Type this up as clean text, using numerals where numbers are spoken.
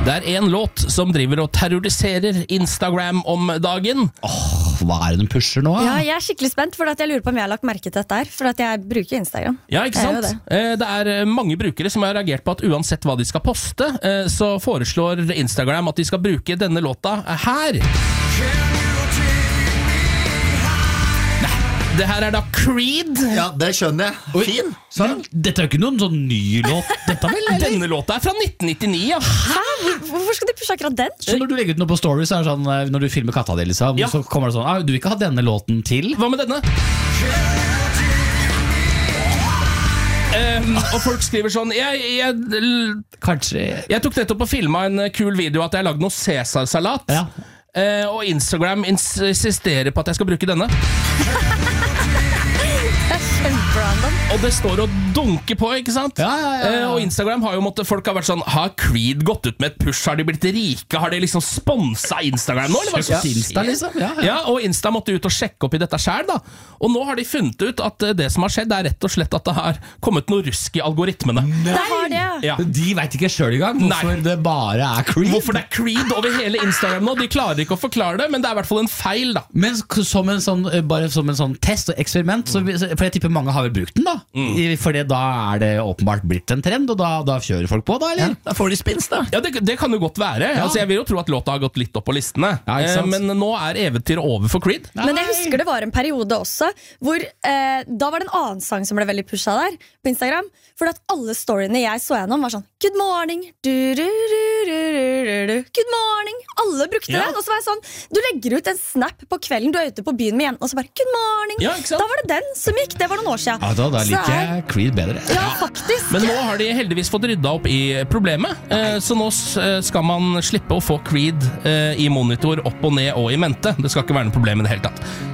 Det en låt som driver og terroriserer Instagram om dagen. Hva det den pusher nå? Ja, jeg skikkelig spent, for at jeg lurer på om jeg har lagt merke til dette her. For at jeg bruker Instagram. Ja, ikke sant? Det mange brukere som har reagert på at uansett hva de skal poste, så foreslår Instagram at de skal bruke denne låta her. Det her da Creed. Ja, det skjønner jeg. Fin. Men dette jo ikke noen sånn ny låt. Dette vel, eller? Denne låta fra 1999, ja. Hæ? Hvorfor skal de pushe akkurat den? Så når du legger ut noe på stories, så det sånn, når du filmer katta di, liksom, Ja. så kommer det sånn, du vil ikke ha denne låten til? Hva med denne? Og folk skriver sånn Kanskje. Jeg tok nettopp og filmet en kul video at jeg lagde noe Cæsar-salat. Ja. Og Instagram insisterer på at jeg skal bruke denne. Og det står og dunker på, ikke sant? Ja. Og Instagram har jo folk har vært sånn, har Creed gått ut med et push? Har de blitt rike? Har de liksom sponset Instagram nå? Eller hva Ja. Insta, liksom. Ja. Og Insta måtte ut og sjekke opp i dette selv da. Og nå har de funnet ut at det som har skjedd rett og slett at det har kommet noe rusk i algoritmene. Det har det. Ja. De vet ikke selv i gang hvorfor det bare Creed. Hvorfor det Creed over hele Instagram nå? De klarer ikke å forklare det, men det i hvert fall en feil da. Men som en sånn, bare som en sånn test og eksperiment, for jeg tipper mange har vel brukt den da. Fordi da det åpenbart blitt en trend, og da kjører folk på da, eller? Ja, da får de spins da. Ja, det kan jo godt være. Altså, jeg vil jo tro at låta har gått litt opp på listene. Ja, ikke sant? Men nå eventyret over for Creed. Men jeg husker det var en periode også hvor da var det en annen sang som ble veldig pushet der på Instagram. For at alle storyene jeg så gjennom var sånn Good morning, good morning. Alle brukte den. Og så var jeg sånn, du legger ut en snap på kvelden, du ute på byen med jenten, og så bare good morning. Ja, ikke sant? Da var det den som gikk, det var noen år siden. Ja, da liker jeg Creed bedre. Ja, faktisk. Men nå har de heldigvis fått rydda opp i problemet. Så nå skal man slippe å få Creed i monitor opp og ned og i mente. Det skal ikke være noe problem i det hele tatt.